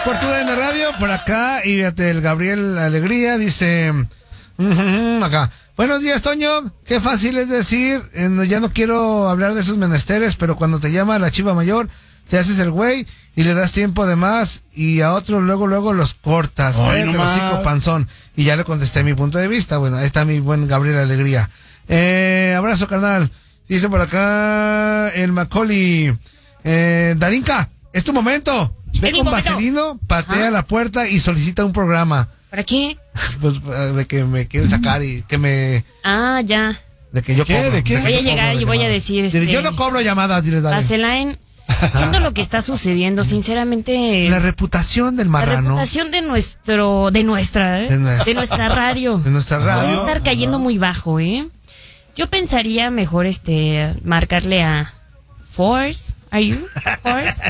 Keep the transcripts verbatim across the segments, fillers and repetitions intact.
por tu D N Radio, por acá, y fíjate, el Gabriel Alegría dice, uh-huh, acá, buenos días, Toño, qué fácil es decir, eh, no, ya no quiero hablar de esos menesteres, pero cuando te llama la chiva mayor, te haces el güey y le das tiempo de más, y a otros luego, luego los cortas, cállate el hocico, panzón, y ya le contesté mi punto de vista. Bueno, ahí está mi buen Gabriel Alegría. Eh, abrazo, carnal. Dice por acá el Macaulay, eh, Darinka, es tu momento. Ve con Vaselino, patea Ajá. la puerta y solicita un programa. ¿Para qué? Pues de que me quieren sacar y que me... Ah, ya. De que yo ¿Qué? cobro. ¿De qué? Voy a llegar y voy a decir... Este, yo no cobro llamadas, dile, dale. Vaseline, viendo lo que está sucediendo, sinceramente... La reputación del marrano. La reputación de nuestro... De nuestra, ¿eh? De nuestra, de nuestra radio. De nuestra radio. Debe estar cayendo Ajá. muy bajo, ¿eh? Yo pensaría mejor, este, marcarle a... Force, are you? Force?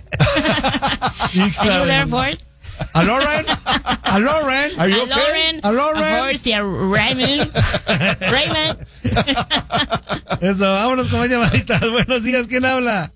Are you there, Force? A Lauren, a Lauren, are you okay? Lauren, a Lauren, a Force y a Raymond, Raymond. Eso, vámonos con más llamaditas. Buenos días, ¿quién habla?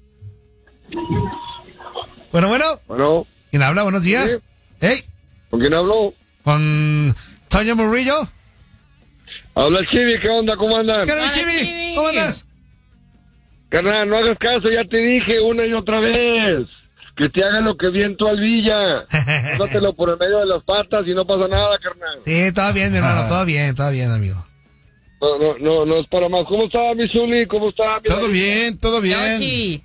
Bueno, bueno. Bueno. ¿Quién habla? Buenos días. ¿Sí? Hey. ¿Con quién hablo? Con Toño Murillo. Habla el Chivi, ¿qué onda? ¿Cómo andan? ¿Qué onda, Chivi? Chivi? ¿Cómo andas? Carnal, no hagas caso, ya te dije una y otra vez. Que te hagan lo que viento al Villa. Dátelo por el medio de las patas y no pasa nada, carnal. Sí, todo bien, mi hermano, todo bien, todo bien, amigo. No, no, no, no es para más. ¿Cómo está, mi Zuli? ¿Cómo está? Mi todo bien, todo bien. Yoshi.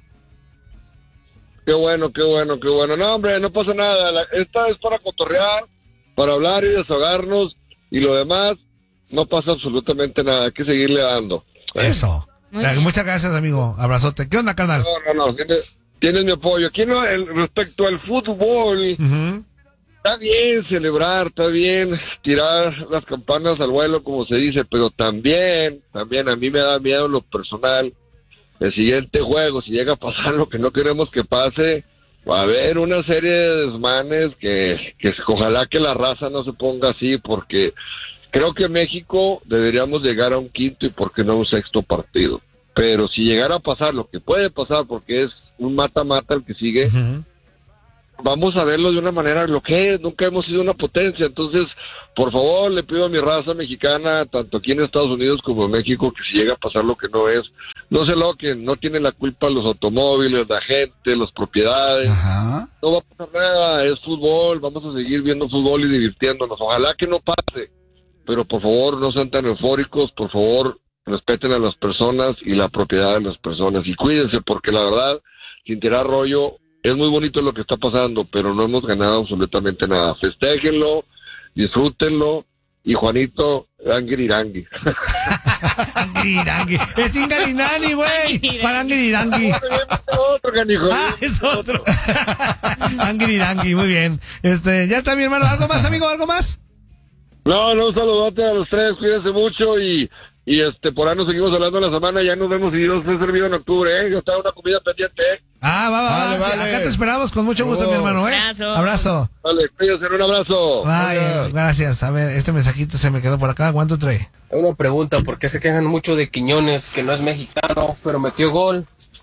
Qué bueno, qué bueno, qué bueno. No, hombre, no pasa nada. La, esta es para cotorrear, para hablar y desahogarnos. Y lo demás, no pasa absolutamente nada. Hay que seguirle dando. Eso. Muchas gracias, amigo. Abrazote. ¿Qué onda, carnal? No, no, no. Tienes, tienes mi apoyo. Aquí no, el, respecto al fútbol, uh-huh. está bien celebrar, está bien tirar las campanas al vuelo, como se dice, pero también, también a mí me da miedo lo personal. El siguiente juego, si llega a pasar lo que no queremos que pase, va a haber una serie de desmanes que, que ojalá que la raza no se ponga así, porque creo que México deberíamos llegar a un quinto y por qué no un sexto partido. Pero si llegara a pasar lo que puede pasar, porque es un mata-mata el que sigue, uh-huh. vamos a verlo de una manera lo que es. Nunca hemos sido una potencia. Entonces, por favor, le pido a mi raza mexicana, tanto aquí en Estados Unidos como en México, que si llega a pasar lo que no es, no se loquen. No tienen la culpa los automóviles, la gente, las propiedades. Uh-huh. No va a pasar nada. Es fútbol. Vamos a seguir viendo fútbol y divirtiéndonos. Ojalá que no pase. Pero por favor, no sean tan eufóricos, por favor, respeten a las personas y la propiedad de las personas. Y cuídense, porque la verdad, sin tirar rollo, es muy bonito lo que está pasando, pero no hemos ganado absolutamente nada. Festéjenlo, disfrútenlo, y Juanito, anguirirangui. Anguirirangui. Es Ingarinani, güey. Para anguirirangui. Otro canijo. Ah, es otro. Anguirirangui, muy bien. Este, ya está mi hermano. ¿Algo más, amigo? ¿Algo más? No, no, un saludote a los tres, cuídense mucho y, y este, por ahí nos seguimos hablando en la semana, ya nos vemos y Dios se ha servido en octubre, ¿eh? Ya está una comida pendiente, ¿eh? Ah, va, va, vale, va. vale. Acá te esperamos con mucho gusto, oh. mi hermano, ¿eh? Abrazo. Abrazo. Vale, cuídense, un abrazo. Vaya, gracias. A ver, este mensajito se me quedó por acá. ¿Cuánto trae? Una pregunta, ¿por qué se quejan mucho de Quiñones, que no es mexicano, pero metió gol?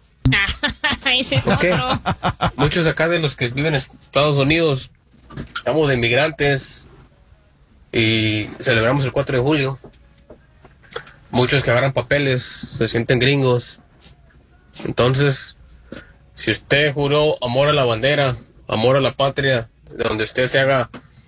Ese es ¿Por qué? otro. Muchos acá de los que viven en Estados Unidos, estamos de inmigrantes y celebramos el cuatro de julio. Muchos que agarran papeles se sienten gringos. Entonces, si usted juró amor a la bandera, amor a la patria, de donde usted se haga,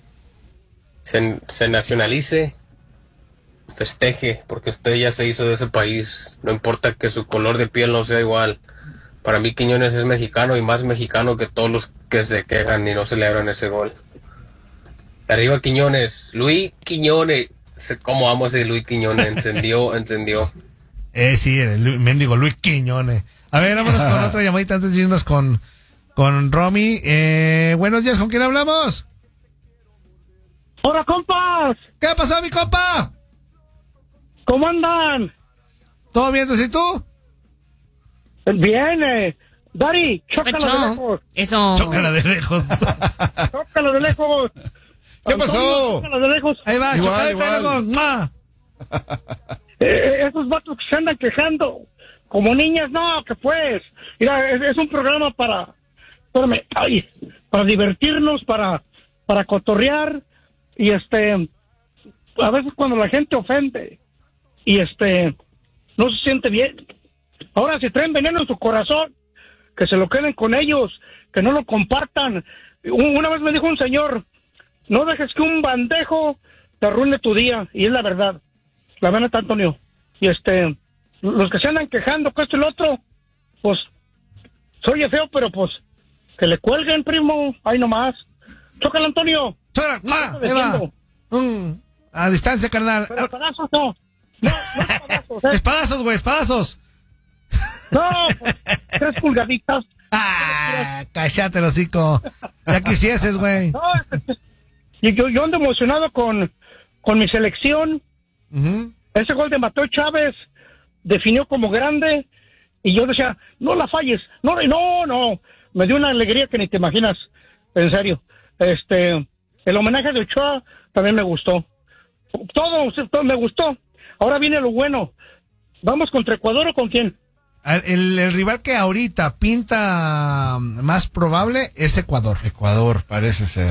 se, se nacionalice, festeje, porque usted ya se hizo de ese país. No importa que su color de piel no sea igual. Para mí Quiñones es mexicano y más mexicano que todos los que se quejan y no celebran ese gol. Arriba Quiñones, Luis Quiñones, cómo amo ese Luis Quiñones, encendió, encendió. Eh, sí, el mendigo Luis Quiñones. A ver, vámonos con otra llamadita antes de irnos con, con Romy. Eh, buenos días, ¿con quién hablamos? ¡Hola, compas! ¿Qué pasó, mi compa? ¿Cómo andan? ¿Todo bien, y tú? Bien, eh. Dari, chócala de lejos. Eso. Chócala de lejos. Chócala de lejos. ¿Qué pasó? Chócala de lejos. Ahí va, igual, chócala igual. de lejos. Eh, esos vatos que se andan quejando. Como niñas, no, que pues. Mira, es, es un programa para... Espérame, ay, para divertirnos, para, para cotorrear, y este, a veces cuando la gente ofende, y este, no se siente bien. Ahora, si traen veneno en su corazón, que se lo queden con ellos, que no lo compartan. Una vez me dijo un señor, no dejes que un bandejo te arruine tu día, y es la verdad, la verdad, Antonio. Y este, los que se andan quejando que esto y lo otro, pues, soy feo, pero pues, que le cuelguen, primo, ahí nomás. Chócala, Antonio. Chócala, ah, ahí va. Mm, a distancia, carnal. Pero espadazos no. No, no espadazos, ¿eh? Espadazos, güey, espadazos. No, pues, tres pulgaditas. Ah, cállate, el hocico. Ya quisieses, güey. No, y yo, yo ando emocionado con, con mi selección. Uh-huh. Ese gol de Mateo Chávez definió como grande. Y yo decía, no la falles. No, no, no. Me dio una alegría que ni te imaginas. En serio. Este, el homenaje de Ochoa también me gustó. Todo, todo me gustó. Ahora viene lo bueno. ¿Vamos contra Ecuador o con quién? El, el, el rival que ahorita pinta más probable es Ecuador. Ecuador, parece ser.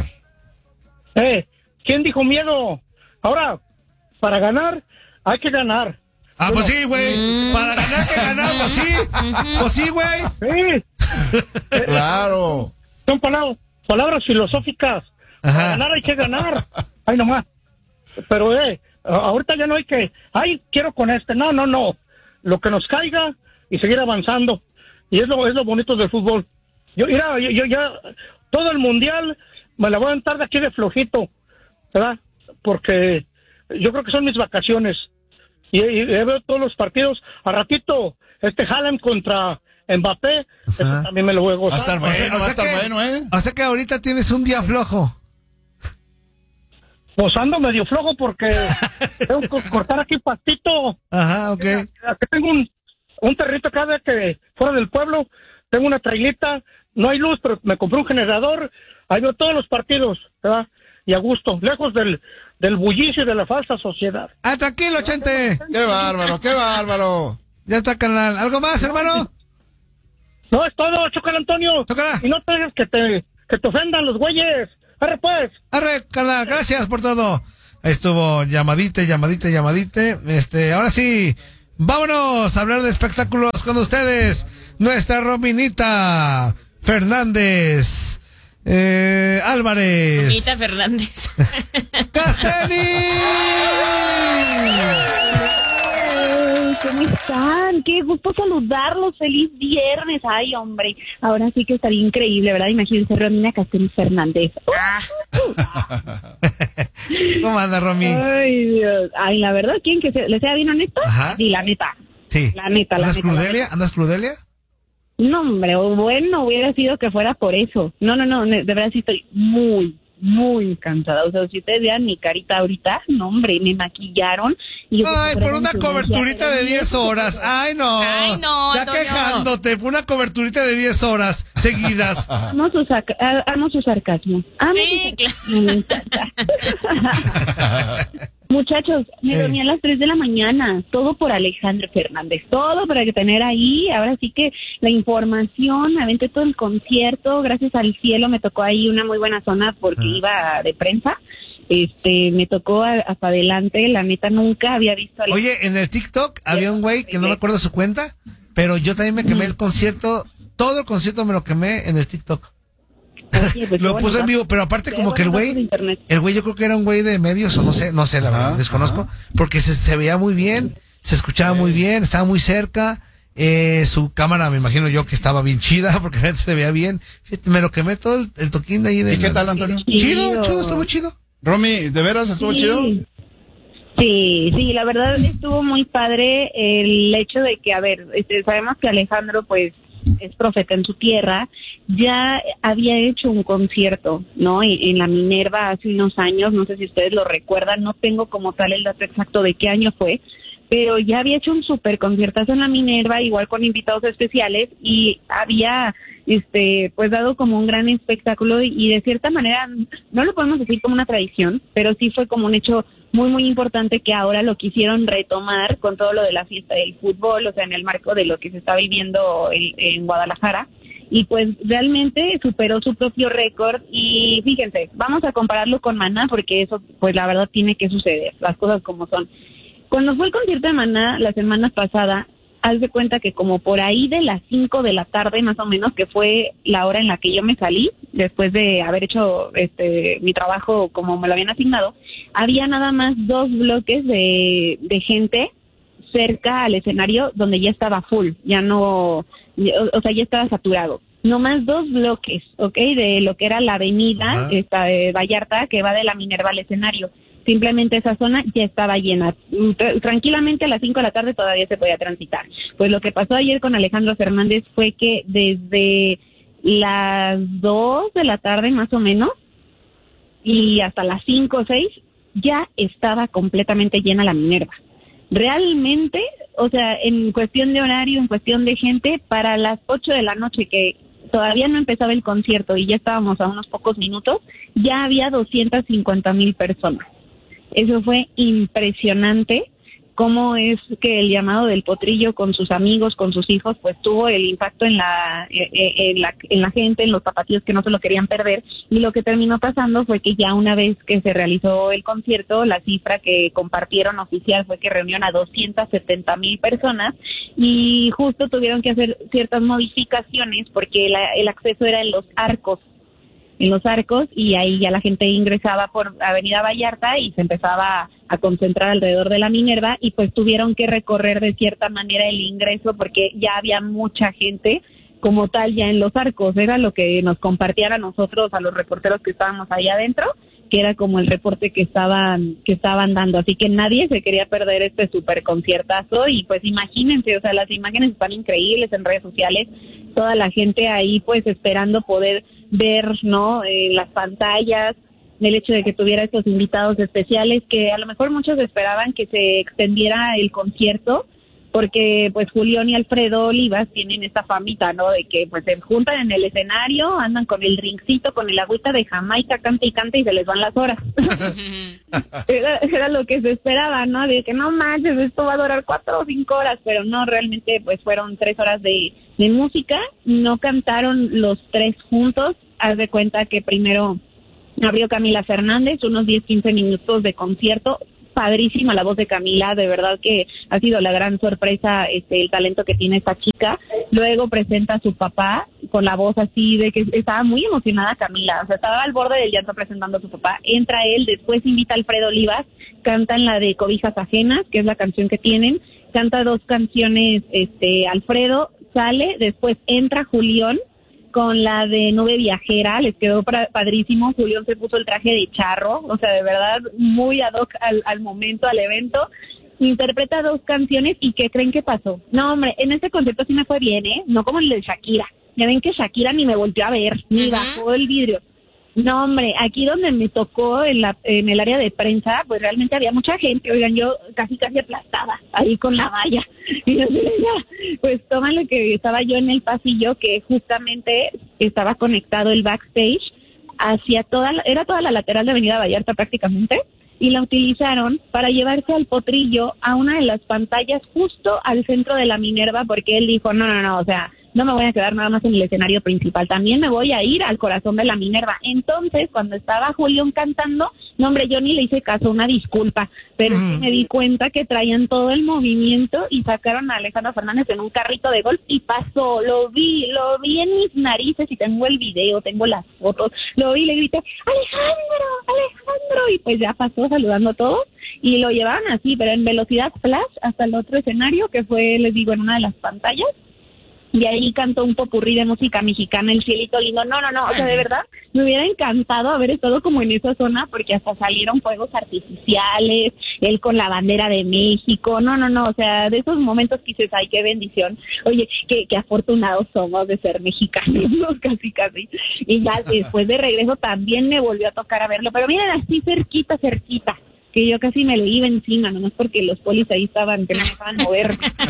Eh, ¿quién dijo miedo? Ahora, para ganar, hay que ganar. Ah, Bueno, pues sí, güey. Mm. Para ganar que ganar, pues sí. Pues sí, güey. Sí. Claro. Son palabras, palabras filosóficas. Ajá. Para ganar hay que ganar. Ay, nomás. Pero, eh, ahorita ya no hay que, ay, quiero con este. No, no, no. Lo que nos caiga y seguir avanzando. Y es lo, es lo bonito del fútbol. Yo, mira, yo, yo ya, todo el mundial me la voy a aventar de aquí de flojito, ¿verdad? Porque yo creo que son mis vacaciones. Y, y, y veo todos los partidos. A ratito, este Haaland contra Mbappé, este también me lo voy a gozar. Va a estar bueno, o sea, va a estar que, bueno, ¿eh? O sea que ahorita tienes un día flojo. Pues ando medio flojo porque tengo que cortar aquí pastito. Ajá, ok. Aquí tengo un, un territo acá de que fuera del pueblo, tengo una trailita, no hay luz, pero me compré un generador, ahí veo todos los partidos, ¿verdad? Y a gusto, lejos del, del bullicio y de la falsa sociedad. Ah, tranquilo, Chente. ¡Qué bárbaro, qué bárbaro! Ya está, canal. ¿Algo más, hermano? No, es todo, chócala, Antonio. Chócala. Y no te dejes que te, que te ofendan los güeyes. Arre, pues. Arre, canal, gracias por todo. Ahí estuvo llamadite, llamadite, llamadite. Este, ahora sí, vámonos a hablar de espectáculos con ustedes. Nuestra Rominita Fernández. Eh, Álvarez. Rominita Fernández. ¡Casteni! ¿Cómo están? Qué gusto saludarlos. Feliz viernes. Ay, hombre. Ahora sí que estaría increíble, ¿verdad? Imagínense, Romina Castell Fernández. Ah. ¿Cómo anda, Romy? Ay, Dios. Ay, la verdad, ¿quién que se, le sea bien honesto? Ajá. Sí, la neta. Sí. La neta, la ¿Andas neta. Crudelia? La neta. ¿Andas Crudelia? No, hombre, bueno, hubiera sido que fuera por eso. No, no, no, de verdad sí estoy muy, muy cansada. O sea, si ustedes vean mi carita ahorita, no, hombre, me maquillaron. Y yo, Ay, por una su coberturita de diez horas. Ay, no. Ay, no, Ya Antonio. quejándote, por una coberturita de diez horas seguidas. Amo su, saca- a- amo su sarcasmo. Amo Sí, su sarcasmo. Me encanta. Muchachos, me Eh. dormí a las tres de la mañana, todo por Alejandro Fernández, todo para que tener ahí, ahora sí que la información, me aventé todo el concierto, gracias al cielo me tocó ahí una muy buena zona porque Ah. iba de prensa, este, me tocó a- hasta adelante, la neta nunca había visto a Oye, en el TikTok había un güey que no me acuerdo su cuenta, pero yo también me quemé el concierto, todo el concierto me lo quemé en el TikTok. Oye, pues, Lo qué puse bueno, en vivo, pero aparte qué como que el buenos datos de güey, internet. el güey yo creo que era un güey de medios o no sé, no sé, la verdad, Ajá, desconozco, porque se, se veía muy bien, se escuchaba muy bien, estaba muy cerca, eh, su cámara me imagino yo que estaba bien chida, porque la gente se veía bien. Fíjate, me lo quemé todo el, el toquín de ahí. De ¿Y qué tal, Antonio? Chido, chido, estuvo chido. Romy, ¿de veras estuvo Sí. chido? Sí, sí, la verdad estuvo muy padre el hecho de que, a ver, este, sabemos que Alejandro pues es profeta en su tierra, ya había hecho un concierto, ¿no? En, en la Minerva hace unos años, no sé si ustedes lo recuerdan, no tengo como tal el dato exacto de qué año fue, pero ya había hecho un super conciertazo en la Minerva, igual con invitados especiales, y había este pues dado como un gran espectáculo y, y de cierta manera no lo podemos decir como una tradición, pero sí fue como un hecho muy muy importante que ahora lo quisieron retomar con todo lo de la fiesta del fútbol, o sea, en el marco de lo que se está viviendo en, en Guadalajara. y pues realmente superó su propio récord. Y fíjense, vamos a compararlo con Maná, porque eso pues la verdad tiene que suceder, las cosas como son. Cuando fue el concierto de Maná la semana pasada, haz de cuenta que como por ahí de las cinco de la tarde más o menos, que fue la hora en la que yo me salí, después de haber hecho este mi trabajo como me lo habían asignado, había nada más dos bloques de, de gente cerca al escenario donde ya estaba full, ya no, o, o sea, ya estaba saturado. No más dos bloques, ¿ok? De lo que era la avenida esta de Vallarta, que va de la Minerva al escenario. Simplemente esa zona ya estaba llena. Tr- tranquilamente a las cinco de la tarde todavía se podía transitar. Pues lo que pasó ayer con Alejandro Fernández fue que desde las dos de la tarde más o menos y hasta las cinco o seis ya estaba completamente llena la Minerva. Realmente, o sea, en cuestión de horario, en cuestión de gente, para las ocho de la noche que todavía no empezaba el concierto y ya estábamos a unos pocos minutos, ya había doscientas cincuenta mil personas. Eso fue impresionante, cómo es que el llamado del Potrillo con sus amigos, con sus hijos, pues tuvo el impacto en la, en la, en la gente, en los zapatillos que no se lo querían perder. Y lo que terminó pasando fue que ya una vez que se realizó el concierto, la cifra que compartieron oficial fue que reunieron a doscientas setenta mil personas y justo tuvieron que hacer ciertas modificaciones porque la, el acceso era en los arcos. en los arcos y ahí ya la gente ingresaba por Avenida Vallarta y se empezaba a concentrar alrededor de la Minerva y pues tuvieron que recorrer de cierta manera el ingreso porque ya había mucha gente como tal ya en los arcos. Era lo que nos compartían a nosotros, a los reporteros que estábamos ahí adentro, que era como el reporte que estaban que estaban dando, así que nadie se quería perder este super conciertazo y pues imagínense, o sea, las imágenes están increíbles en redes sociales, toda la gente ahí pues esperando poder ver, ¿no?, en las pantallas, el hecho de que tuviera estos invitados especiales, que a lo mejor muchos esperaban que se extendiera el concierto, porque pues Julián y Alfredo Olivas tienen esta famita, ¿no?, de que pues se juntan en el escenario, andan con el drinkcito, con el agüita de Jamaica, canta y canta y se les van las horas. era, era lo que se esperaba, ¿no?, de que no manches, esto va a durar cuatro o cinco horas, pero no, realmente pues fueron tres horas de, de música, no cantaron los tres juntos, haz de cuenta que primero abrió Camila Fernández, unos diez, quince minutos de concierto, padrísima la voz de Camila, de verdad que ha sido la gran sorpresa este el talento que tiene esta chica. Luego presenta a su papá con la voz así de que estaba muy emocionada Camila, o sea, estaba al borde del llanto presentando a su papá. Entra él, después invita a Alfredo Olivas, cantan la de Cobijas Ajenas, que es la canción que tienen, canta dos canciones este Alfredo, sale, después entra Julián con la de Nube Viajera, les quedó pra- padrísimo. Julián se puso el traje de charro, o sea, de verdad, muy ad hoc al, al momento, al evento. Interpreta dos canciones y ¿qué creen que pasó? No, hombre, en este concierto sí me fue bien, ¿eh? No como el de Shakira. Ya ven que Shakira ni me volteó a ver, ni uh-huh. bajó el vidrio. No, hombre, aquí donde me tocó en, la, en el área de prensa, pues realmente había mucha gente, oigan, yo casi casi aplastada ahí con la valla. Y yo ya, pues toman lo que estaba yo en el pasillo, que justamente estaba conectado el backstage hacia toda, la, era toda la lateral de Avenida Vallarta prácticamente, y la utilizaron para llevarse al Potrillo a una de las pantallas justo al centro de la Minerva, porque él dijo, no, no, no, o sea, no me voy a quedar nada más en el escenario principal, también me voy a ir al corazón de la Minerva. Entonces, cuando estaba Julián cantando, no, hombre, yo ni le hice caso, una disculpa, pero mm. sí me di cuenta que traían todo el movimiento y sacaron a Alejandro Fernández en un carrito de golf y pasó, lo vi, lo vi en mis narices y tengo el video, tengo las fotos, lo vi y le grité, Alejandro, Alejandro, y pues ya pasó saludando a todos y lo llevaron así, pero en velocidad flash hasta el otro escenario, que fue, les digo, en una de las pantallas. Y ahí cantó un popurrí de música mexicana, El Cielito Lindo. No, no, no, o sea, de verdad, me hubiera encantado haber estado como en esa zona, porque hasta salieron fuegos artificiales, él con la bandera de México. No, no, no, o sea, de esos momentos que dices, ay, qué bendición. Oye, qué, qué afortunados somos de ser mexicanos, ¿no? Casi, casi. Y ya después de regreso también me volvió a tocar a verlo, pero miren, así cerquita, cerquita, que yo casi me le iba encima, nomás porque los polis ahí estaban, que no me dejaban mover.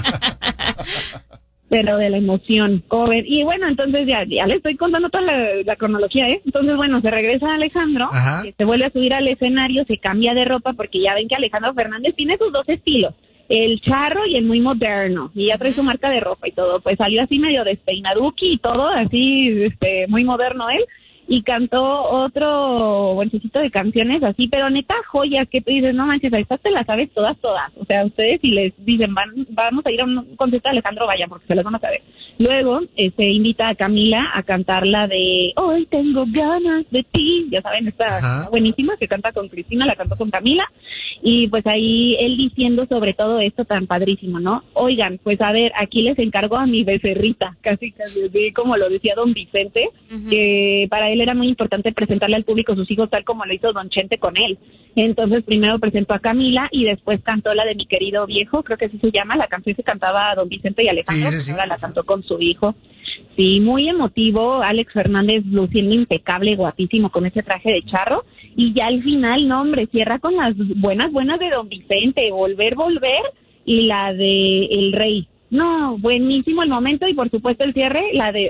Pero de la emoción, cover. Y bueno, entonces ya, ya le estoy contando toda la, la cronología, ¿eh? Entonces, bueno, se regresa Alejandro, que se vuelve a subir al escenario, se cambia de ropa, porque ya ven que Alejandro Fernández tiene sus dos estilos. el charro y el muy moderno, y ya trae su marca de ropa y todo, pues salió así medio despeinaduki y todo, así, este, muy moderno él, y cantó otro buenecito de canciones así, pero neta joyas que tú dices, no manches, a estas te las sabes todas, todas. O sea, ustedes si les dicen, van, vamos a ir a un concierto de Alejandro, vayan, porque se las van a saber. Luego, este, invita a Camila a cantar la de Hoy tengo ganas de ti, ya saben, esta Ajá. buenísima que canta con Cristina, la cantó con Camila, y pues ahí él diciendo sobre todo esto tan padrísimo, ¿no? Oigan, pues a ver, aquí les encargo a mi becerrita, casi, casi, así como lo decía don Vicente, Ujú. que para él era muy importante presentarle al público sus hijos tal como lo hizo don Chente con él. Entonces primero presentó a Camila y después cantó la de Mi Querido Viejo, creo que así se llama, la canción se cantaba don Vicente y Alejandro, Sí, sí, sí. ahora la cantó con su hijo. Sí, muy emotivo, Alex Fernández luciendo impecable, guapísimo con ese traje de charro, y ya al final, no hombre, cierra con las buenas, buenas de don Vicente, Volver, Volver, y la de El Rey. No, buenísimo el momento, y por supuesto el cierre, la de,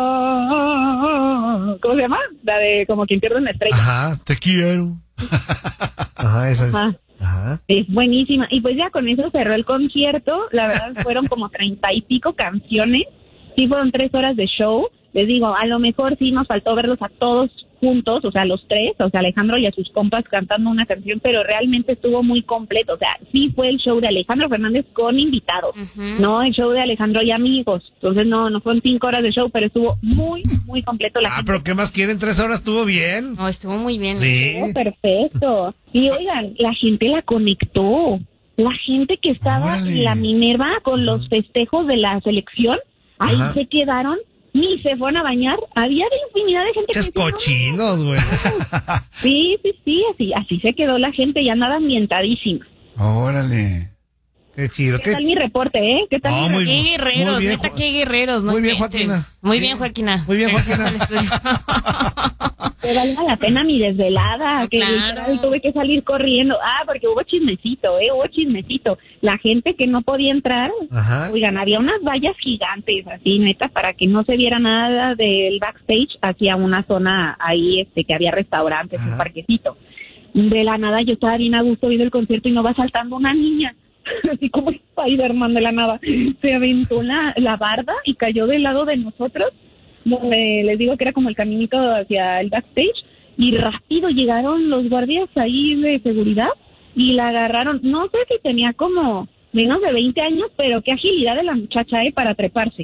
oh, ¿cómo se llama? La de Como quien pierde una estrella. Ajá, te quiero. Ajá, esa es. Ajá. Ajá. Es buenísima, y pues ya con eso cerró el concierto, la verdad fueron como treinta y pico canciones, sí fueron tres horas de show, les digo, a lo mejor sí nos faltó verlos a todos juntos, o sea, los tres, o sea, Alejandro y a sus compas cantando una canción, pero realmente estuvo muy completo, o sea, sí fue el show de Alejandro Fernández con invitados, Ujú. no el show de Alejandro y amigos, entonces no, no fueron cinco horas de show, pero estuvo muy, muy completo la Ah, gente. pero ¿qué más quieren? Tres horas estuvo bien. No, estuvo muy bien. Sí. Oh, perfecto. Y oigan, la gente la conectó. La gente que estaba Órale. en la Minerva con los festejos de la selección, ahí Ajá. se quedaron, ni se fueron a bañar. Había de infinidad de gente Ches que decía, cochinos, güey. sí, sí, sí, así, así se quedó la gente, ya nada ambientadísima. Órale. Qué chido. ¿Qué ¿Qué? tal mi reporte, eh? ¿Qué tal No, mi muy reporte? Qué guerreros, Muy bien, neta, Ju- qué guerreros. No muy bien, inventes. Joaquina. Muy Sí. bien, Joaquina. Muy bien, Regresas Joaquina. al estudio. Que valga la pena mi desvelada, No, que claro. literal tuve que salir corriendo. Ah, porque hubo chismecito, eh, hubo chismecito. La gente que no podía entrar, Ajá. oigan, había unas vallas gigantes, así, neta, para que no se viera nada del backstage hacia una zona ahí, este, que había restaurantes, Ajá. un parquecito. De la nada yo estaba bien a gusto viendo el concierto y no va saltando una niña, así como Spider-Man de la nada. Se aventó la, la barda y cayó del lado de nosotros, donde les digo que era como el caminito hacia el backstage, y rápido llegaron los guardias ahí de seguridad y la agarraron. No sé si tenía como menos de veinte años, pero qué agilidad de la muchacha, ¿eh? Para treparse.